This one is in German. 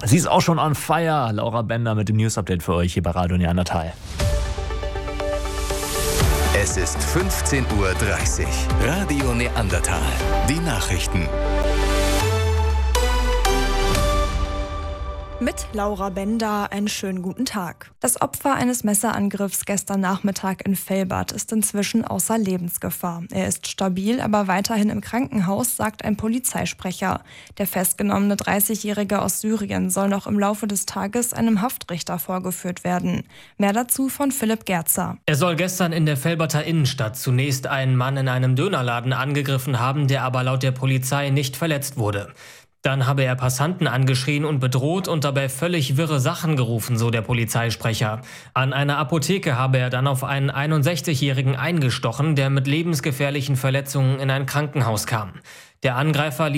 Sie ist auch schon on fire. Laura Bender mit dem News-Update für euch hier bei Radio Neandertal. Es ist 15:30 Uhr. Radio Neandertal. Die Nachrichten. Mit Laura Bender einen schönen guten Tag. Das Opfer eines Messerangriffs gestern Nachmittag in Velbert ist inzwischen außer Lebensgefahr. Er ist stabil, aber weiterhin im Krankenhaus, sagt ein Polizeisprecher. Der festgenommene 30-Jährige aus Syrien soll noch im Laufe des Tages einem Haftrichter vorgeführt werden. Mehr dazu von Philipp Gerzer. Er soll gestern in der Velberter Innenstadt zunächst einen Mann in einem Dönerladen angegriffen haben, der aber laut der Polizei nicht verletzt wurde. Dann habe er Passanten angeschrien und bedroht und dabei völlig wirre Sachen gerufen, so der Polizeisprecher. An einer Apotheke habe er dann auf einen 61-Jährigen eingestochen, der mit lebensgefährlichen Verletzungen in ein Krankenhaus kam. Der Angreifer